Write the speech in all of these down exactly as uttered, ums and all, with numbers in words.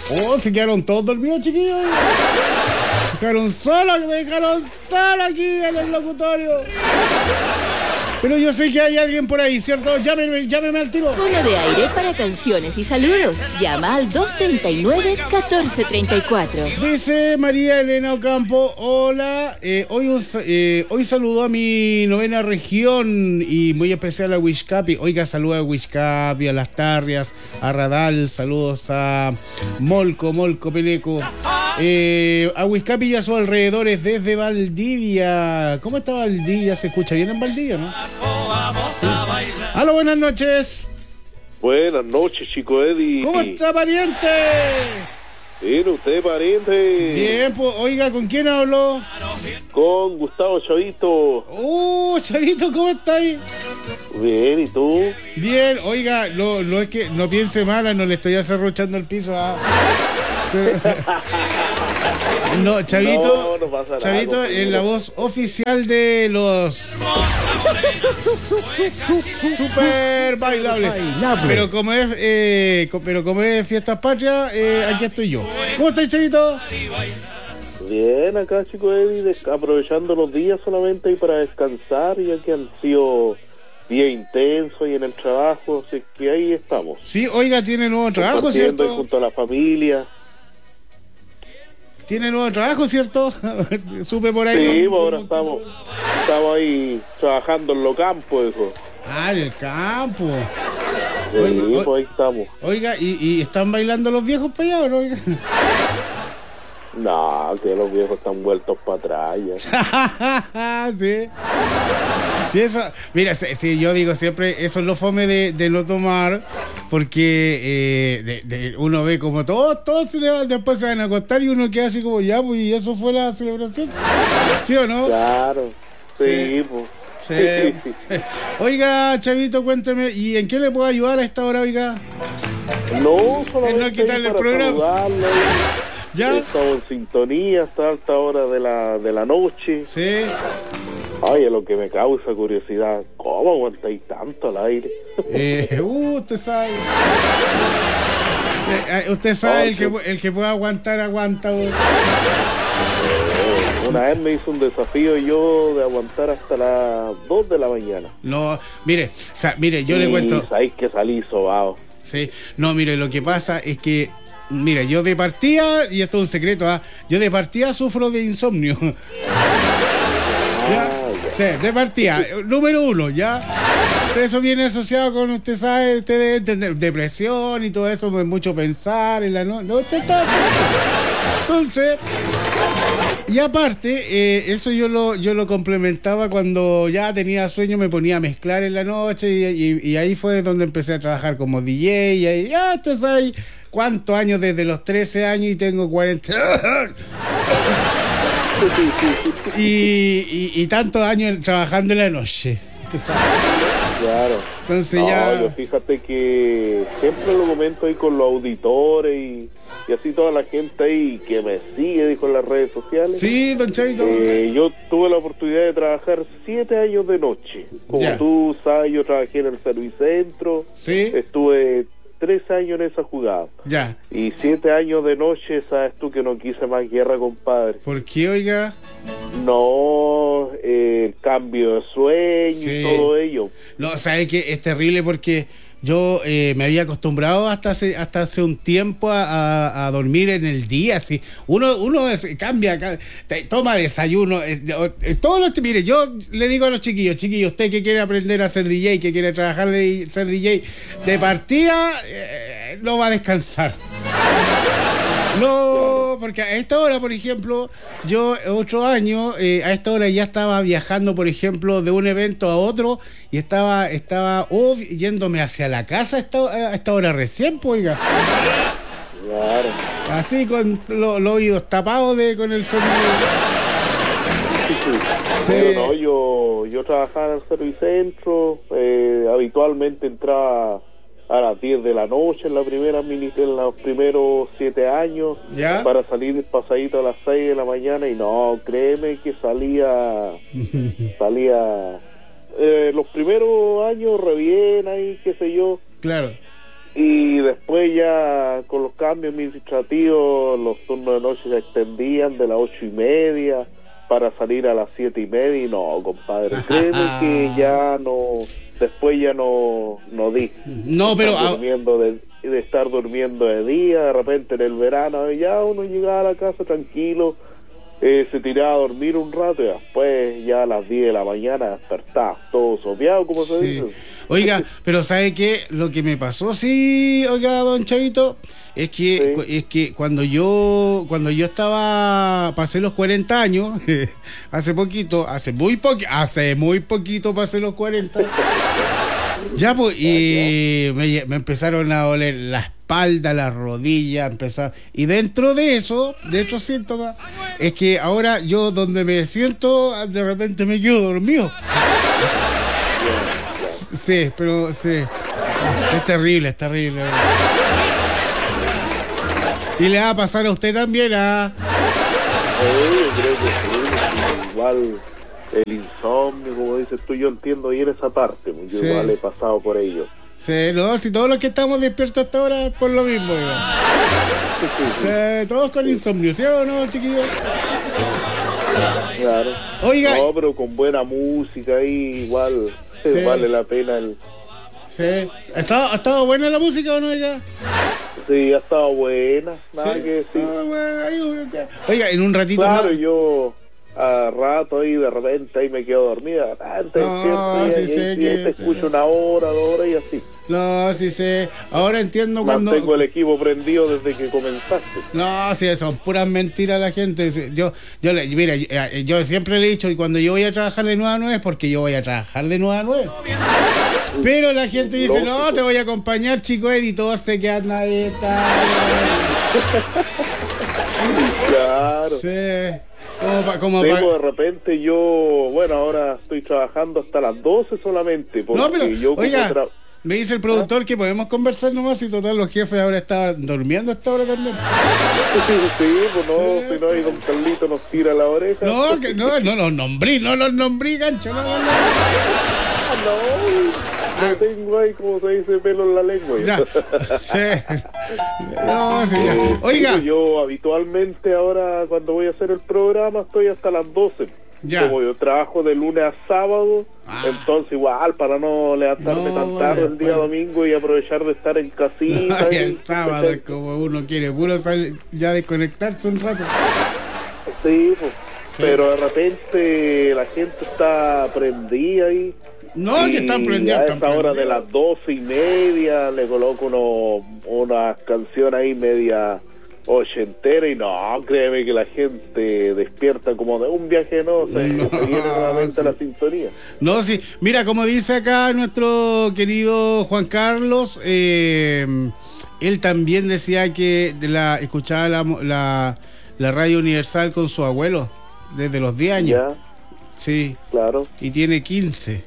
Oh, se quedaron todos dormidos, chiquillos. Se quedaron solos, me dejaron solo aquí en el locutorio. Pero yo sé que hay alguien por ahí, ¿cierto? Llámeme, llámeme al tiro. Zona de aire para canciones y saludos. Llama al dos treinta y nueve, catorce treinta y cuatro. Dice María Elena Ocampo, hola, eh, hoy, un, eh, hoy saludo a mi novena región y muy especial a Huixcapi. Oiga, saluda a Huixcapi, a Las Tarrias, a Radal, saludos a Molco, Molco, Peleco. Eh, a Huixcapi y a sus alrededores desde Valdivia. ¿Cómo está Valdivia? ¿Se escucha bien en Valdivia, no? Sí. Aló, buenas noches. Buenas noches, chico Eddie. ¿Cómo está, pariente? Bien, usted, pariente. Bien, pues, oiga, ¿con quién habló? Con Gustavo Chavito. Uh, Chavito, ¿cómo está ahí? Bien, ¿y tú? Bien, oiga, no, no es que no piense mala, no le estoy acerruchando el piso a... No, Chavito, no, no pasa nada, Chavito es la voz oficial de los super bailables. Pero como es, eh, pero como es fiestas patrias, eh, aquí estoy yo. ¿Cómo estás, Chavito? Bien, acá, chico Eddie, des- aprovechando los días solamente ahí para descansar, ya que han sido días intensos y en el trabajo, así que ahí estamos. Sí, oiga, tiene nuevo trabajo, Compartiendo ahí ¿cierto? junto a la familia. Tiene nuevo trabajo, ¿cierto? Supe por ahí. Sí, ¿no? pues ahora estamos, estamos ahí trabajando en los campos, hijo. Ah, en el campo. Sí, Oiga, pues ahí estamos. Oiga, ¿y, y están bailando los viejos para allá o no? Oiga? No, que los viejos están vueltos para atrás ya. Sí. Sí, eso. Mira, sí, sí, yo digo siempre, eso es lo fome de, de no tomar, porque eh, de, de, uno ve como todos, todos se le- después se van a acostar y uno queda así como ya, pues, y eso fue la celebración. ¿Sí o no? Claro, sí, Sí. pues. Sí. Oiga, Chavito, cuénteme, ¿y en qué le puedo ayudar a esta hora, oiga? No, solamente no quitarle ahí el para programa. saludarlo. ¿Ya? He estado en sintonía hasta alta hora de la, de la noche. Sí. Ay, es lo que me causa curiosidad. ¿Cómo aguantáis tanto al aire? Eh, uh, usted sabe. Eh, eh, usted sabe, el que, el que pueda aguantar, aguanta. Güey. Una vez me hizo un desafío yo de aguantar hasta las dos de la mañana. No, mire, o sea, mire, yo y le cuento. sabéis que salí sobado. Sí, no, mire, lo que pasa es que, mire, yo de partida, y esto es un secreto, ¿ah? Yo de partida sufro de insomnio. ¿Ya? Ah, ya. Sí, de partida, número uno, ¿ya? Eso viene asociado con, usted sabe, usted debe entender, depresión y todo eso, pues, mucho pensar en la noche. No, usted está... Entonces, y aparte, eh, eso yo lo, yo lo complementaba cuando ya tenía sueño, me ponía a mezclar en la noche y, y, y ahí fue donde empecé a trabajar como D J y ahí, ya, usted sabe, ¿cuántos años? Desde los trece años y tengo cuarenta... y, y, y tantos años trabajando en la noche. Claro. Entonces No, ya... yo fíjate que siempre lo comento ahí con los auditores y, y así toda la gente ahí que me sigue dijo en las redes sociales. Sí, don Chavito. Eh, yo tuve la oportunidad de trabajar siete años de noche. Como Ya. tú sabes, yo trabajé en el Servicentro. Sí. Estuve tres años en esa jugada. Ya. Y siete años de noche, sabes tú que no quise más guerra, compadre. ¿Por qué, oiga? No, eh, cambio de sueño Sí. y todo ello. No, ¿sabe qué? Es terrible porque yo eh, me había acostumbrado hasta hace, hasta hace un tiempo a, a, a dormir en el día, así. Uno, uno es- cambia, ca- te- toma desayuno, eh, eh, todos los, mire, yo le digo a los chiquillos, chiquillos, usted que quiere aprender a ser D J, que quiere trabajar de ser D J, de partida, eh, no va a descansar. No, porque a esta hora, por ejemplo, yo otro año, eh, a esta hora ya estaba viajando, por ejemplo, de un evento a otro y estaba, estaba oh, yéndome hacia la casa a esta, a esta hora recién, pues, oiga. Claro. Así con lo- los oídos tapados de, con el sonido. Sí. Pero no, yo, yo trabajaba en el Servicentro, eh, habitualmente entraba a las diez de la noche en la primera mini, en los primeros siete años, ¿Ya? para salir pasadito a las seis de la mañana y no, créeme que salía, salía, eh, los primeros años re bien ahí, qué sé yo, Claro. Y después ya con los cambios administrativos, los turnos de noche se extendían de las ocho y media para salir a las siete y media. Y no, compadre, créeme que ya no, después ya no, no di. No, pero... Estar durmiendo de, de estar durmiendo de día, de repente en el verano, ya uno llegaba a la casa tranquilo, eh, se tiraba a dormir un rato y después ya a las diez de la mañana despertaba todo sopeado, como se Sí. dice. Oiga, pero ¿sabe qué? Lo que me pasó, sí, oiga, don Chavito, es que Sí. es que cuando yo cuando yo estaba, pasé los cuarenta años, hace poquito, hace muy poquito, hace muy poquito pasé los cuarenta. Ya, pues, y me, me empezaron a doler la espalda, la rodilla, empezar. Y dentro de eso, de esos síntomas, es que ahora yo donde me siento, de repente me quedo dormido. Sí, pero sí. Es terrible, es terrible. Y le va a pasar a usted también, ¿ah? Sí, yo creo que sí, igual el insomnio, como dices tú, yo entiendo bien esa parte, pues, yo Sí. igual he pasado por ello. Sí, no, si todos los que estamos despiertos hasta ahora es por lo mismo, oiga. Sí, todos con insomnio, ¿sí o no, chiquillos? Claro. Oiga. No, pero con buena música ahí igual Sí. vale la pena el... Sí. ¿Ha estado, ha estado buena la música o no, oiga? Sí, ha estado buena, nada Sí. que decir. Ah, bueno, ahí, oiga. Oiga, en un ratito Claro, más. yo a rato ahí de repente ahí me quedo dormida, antes No, despierto y, sí y- sé y que- te escucho una hora, dos horas y así. No, sí sé. Ahora entiendo cuando... Mantengo el equipo prendido desde que comenzaste. No, sí, son puras mentiras la gente. Sí, Yo, yo le, mira, eh, yo siempre le he dicho, y cuando yo voy a trabajar de nueve a nueve es porque yo voy a trabajar de nueve a nueve. Pero la gente dice, no, Lógico. te voy a acompañar, chico Eddie, todos se quedan ahí. Está. Claro. Sí. Como pa, como Sí, pa- pues, de repente yo, bueno, ahora estoy trabajando hasta las doce solamente, porque No, pero, yo como oiga, tra- me dice el productor que podemos conversar nomás y total los jefes ahora estaban durmiendo hasta ahora también. sí, pues no, si no, ahí don Carlito nos tira la oreja. No, que no, no los nombré, no los nombré, gancho, no, no, no. No, no tengo ahí, como se dice, pelo en la lengua. Ya, sí. No, sí, ya. Eh, Oiga, yo habitualmente ahora cuando voy a hacer el programa estoy hasta las doce. Ya. Como yo trabajo de lunes a sábado, Ah. entonces igual para no levantarme No, tan tarde el día bueno. domingo y aprovechar de estar en casita. y y- el sábado es como uno quiere, puro salir, ya desconectarse un rato. Sí, pues. Sí. Pero de repente la gente está prendida ahí. No, y que están prendidos, a están esa hora de prendidos. las doce y media le coloco uno, una canción ahí media ochentera y no, créeme que la gente despierta como de un viaje, no, se, No, se viene nuevamente a la sí. sintonía. No, sí, mira, como dice acá nuestro querido Juan Carlos, eh, él también decía que de la, escuchaba la, la, la radio universal con su abuelo desde los diez años. Ya, Sí, claro. y tiene quince.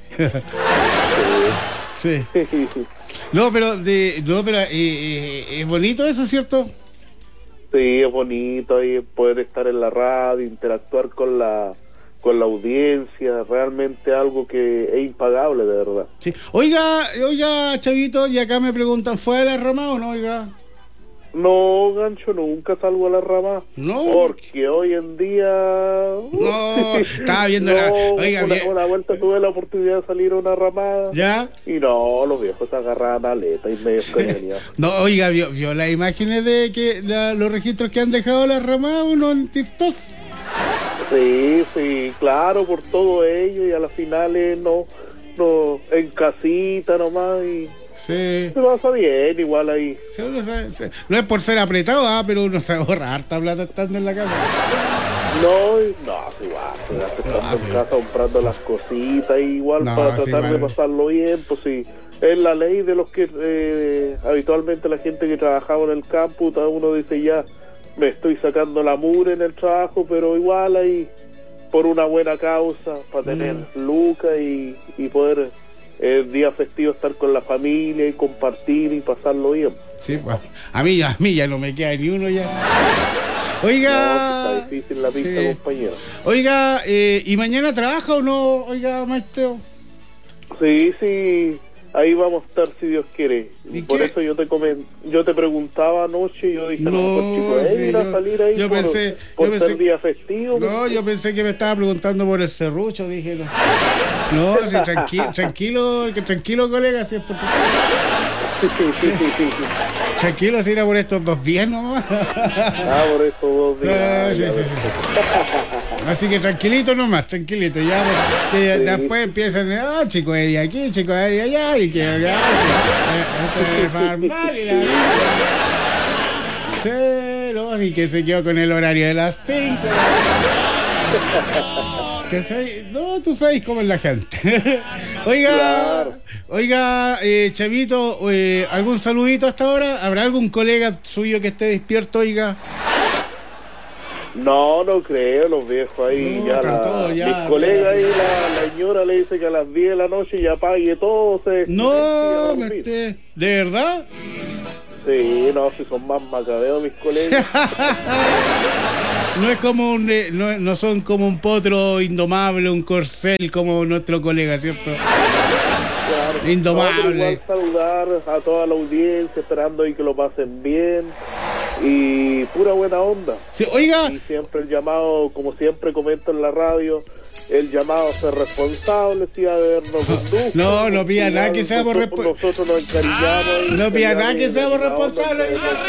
Sí. No, pero de, no, pero eh, eh, es bonito eso, ¿cierto? Sí, es bonito ahí poder estar en la radio, interactuar con la con la audiencia, realmente algo que es impagable, de verdad. Sí. Oiga, oiga, Chavito, y acá me preguntan, ¿fue a la rama o no, oiga? No, gancho, nunca salgo a la rama. No. Porque hoy en día... No, estaba viendo la- oiga, una, bien. una vuelta tuve la oportunidad de salir a una ramada. ¿Ya? Y no, los viejos se agarraban aleta y medio cañoneados. No, oiga, vio, vio las imágenes de que la- los registros que han dejado las ramadas uno en TikTok. Sí, sí, claro, por todo ello. Y a las finales no, no, en casita nomás y... Sí. Se pasa bien, igual ahí. Sí, uno se- se- no es por ser apretado, ah, pero uno se ahorra harta plata estando en la cama. No, y- no, sí, igual, se gasta estando Ah, en sí. casa comprando las cositas, igual No, para sí, tratar de vale. pasarlo bien, pues sí. Es la ley de los que eh, habitualmente la gente que trabajaba en el campo, cada uno dice ya, me estoy sacando la mure en el trabajo, pero igual ahí, por una buena causa, para tener Mm. lucas y, y poder el día festivo estar con la familia y compartir y pasarlo bien. Sí, pues, a mí, a mí ya no me queda ni uno ya. No, Oiga, está difícil la pista, sí. compañero. oiga, eh, ¿y mañana trabaja o no, oiga, maestro? Sí, sí, ahí vamos a estar si Dios quiere. ¿Y por qué? eso yo te comen, yo te preguntaba anoche, yo dije, No, no, chico, eh, sí, ir a yo- salir ahí yo por, pensé- por yo ser pensé- día festivo. No, yo pensé que me estaba preguntando por el serrucho, dije no. No, sí, tranqui tranquilo, que tranquilo, colega, si es por... Sí, sí, sí, sí, sí. Tranquilo, si era por estos dos días nomás. Ah, por eso dos Ah, días. sí, ya sí, ves. sí. Así que tranquilito nomás, tranquilito. Ya, pues, que Sí. después empiezan, ah, chicos, de aquí, chicos, de allá, y que ya, eh, esto es farmar y la sí, no, y que se quedó con el horario de las cinco. Que se- no, tú sabes cómo es la gente. Oiga, Claro. oiga, eh, Chavito, eh, ¿algún saludito hasta ahora? ¿Habrá algún colega suyo que esté despierto, oiga? No, no creo, los viejos ahí No, ya, están la, todos ya, mis colegas ahí, la, la señora le dice que a las diez de la noche ya apague todo, se No, se- me se- esté- ¿de verdad? Sí, no, si son más macabeos mis colegas. No es como un, eh, no, no son como un potro indomable, un corcel como nuestro colega, ¿cierto? Claro. Indomable. No, pero igual saludar a toda la audiencia, esperando ahí que lo pasen bien y pura buena onda. Sí, oiga, Y siempre el llamado, como siempre comento en la radio, el llamado a ser responsable, si a ver, no conduce. No, no pida nada que seamos nosotros, respo- nosotros nos encariñamos. ahí, No pida nada encariñamos que y seamos buena onda, responsables.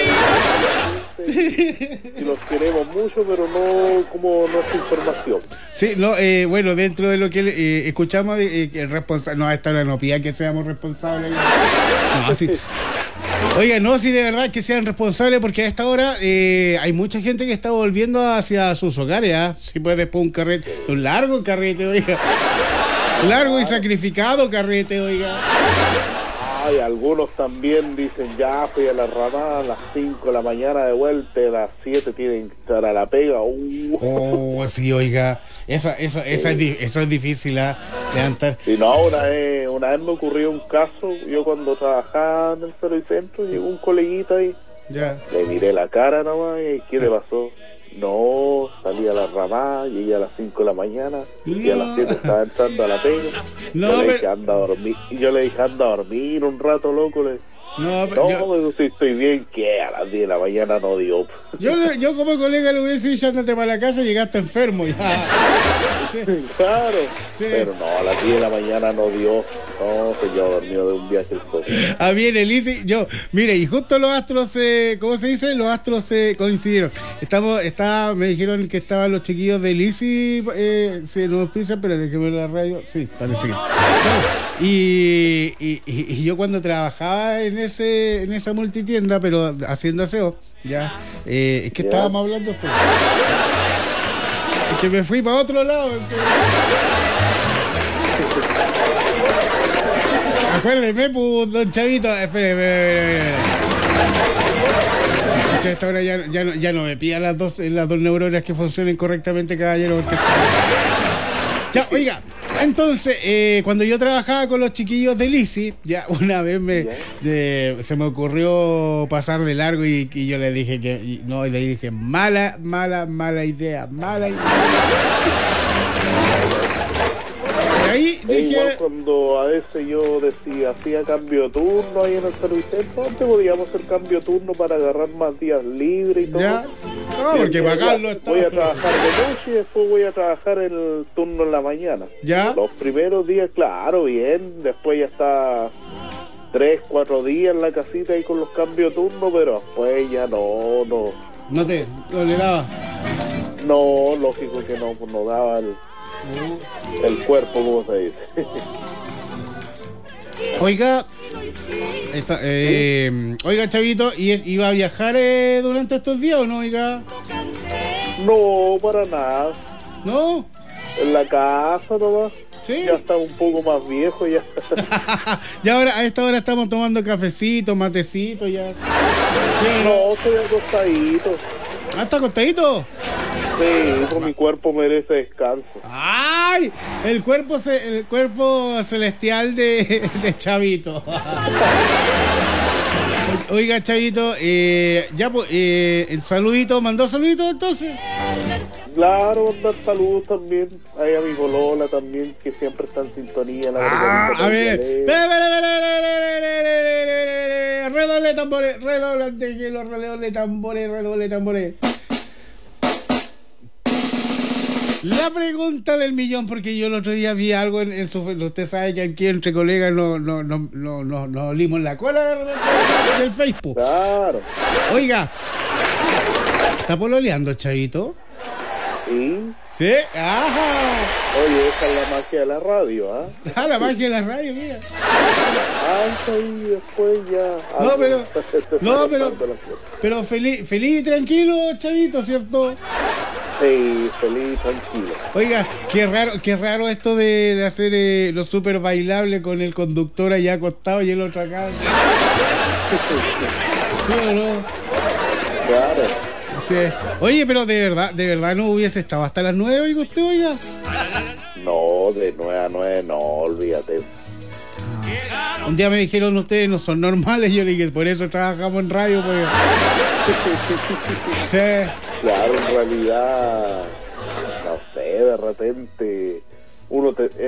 Y los queremos mucho, pero no como nuestra información. sí, no, eh, bueno, dentro de lo que eh, escuchamos, eh, que el responsable, no, esta hora no pida que seamos responsables. No, sí. Oiga, no, si de verdad que sean responsables, porque a esta hora eh, hay mucha gente que está volviendo hacia sus hogares, ¿ah? Si puede después un carrete, un largo carrete, oiga. Largo y sacrificado carrete, oiga. Ay, algunos también dicen, ya fui a la ramada a las cinco de la mañana de vuelta, a las siete tienen que estar a la pega. Uh. Oh, sí, oiga. Esa, esa, esa es, di- eso es difícil, ¿ah? Levantar. Y no, una vez, una vez me ocurrió un caso, yo cuando trabajaba en el Servicentro, llegó un coleguita y Ya. le miré la cara nomás y ¿qué le pasó? No, salí a la ramada, llegué a las cinco de la mañana y a las siete estaba entrando a la pega. No, yo le pero- dije, anda a dormir, y yo le dije, anda a dormir un rato, loco. Le... No, pero No, yo, pues, si estoy bien, que a las diez de la mañana no dio. yo, le- yo como colega le hubiese dicho, ándate para la casa, llegaste enfermo, ya. Sí. Claro, Sí. pero no, a las diez de la mañana no dio. No, se quedó dormido de un viaje el sol. Ah, bien, el I C I, yo, mire, y justo los astros, eh, ¿cómo se dice? Los astros se coincidieron. Estamos, estaba, me dijeron que estaban los chiquillos del I C I, eh, si nos piensan, pero déjeme ver la radio. Sí, parece que sí. Y, y, y- y yo cuando trabajaba en ese, en esa multitienda, pero haciendo aseo, ya, eh, es que Ya. estábamos hablando. Pues, es que me fui para otro lado. entonces- Acuérdeme, pues, don Chavito. Espere, espere, espere. Porque a esta hora ya, ya, no, ya no me pida las dos, las dos neuronas que funcionen correctamente, caballero. Porque... Ya, oiga, entonces, eh, cuando yo trabajaba con los chiquillos del I C I, ya una vez me, eh, se me ocurrió pasar de largo y, y yo le dije que, y, no, y le dije, mala, mala, mala idea, mala idea. Y ahí E igual dije, cuando a veces yo decía, hacía cambio de turno ahí en el Servicentro, antes podíamos hacer cambio de turno para agarrar más días libres y todo. ya, no, porque Y decía, pagarlo ya, está. voy a trabajar de noche y después voy a trabajar el turno en la mañana. Ya. Los primeros días, claro, bien, después ya está tres, cuatro días en la casita ahí con los cambios de turno, pero después ya no, no, No te, no le daba. no, lógico que no, pues no daba el, el cuerpo, como se dice. Oiga, esta- eh, oiga, Chavito, ¿y, ¿iba a viajar eh, durante estos días o no, oiga? No, para nada. ¿No? En la casa nomás. Sí. Ya está un poco más viejo ya. Ya ahora, a esta hora estamos tomando cafecito, matecito, ya. Sí, No, estoy acostadito. ¿Ah, está acostadito? Sí, pues mi cuerpo merece descanso. ¡Ay! El cuerpo ce- el cuerpo celestial de, de Chavito. Oiga, Chavito, eh, ya pues, eh, el saludito, ¿mandó saludito entonces? Claro, mandar saludos también. Hay a mi Lola también, que siempre está en sintonía. La Ah, verdad, a ver. Espera, espera, espera, redoble tambores, redoble de hielo, redoble tambores, redoble tambores. La pregunta del millón, porque yo el otro día vi algo en, en su... Usted sabe que aquí entre colegas nos no, no, no, no, no olimos la cola de, de, del Facebook. Claro. Oiga, ¿está pololeando, chavito? Sí. ¿Sí? ¡Ajá! Oye, esa es la magia de la radio, ¿ah? ¿eh? Ah, la magia de la radio, mira. Ah, y después ya... No, pero... No, pero... Pero feliz, feliz y tranquilo, chavito, ¿cierto? Sí, feliz, tranquilo. Oiga, qué raro, qué raro esto de, de hacer eh, lo súper bailable con el conductor allá acostado y el otro acá. ¿Sí o no? Claro. Sí. Oye, pero de verdad, de verdad no hubiese estado hasta las nueve, oiga usted, oiga. No, de nueve a nueve, no, olvídate. Un día me dijeron ustedes no son normales, yo le dije, por eso trabajamos en radio, pues. Sí. Claro, en realidad, no sé, de repente uno te,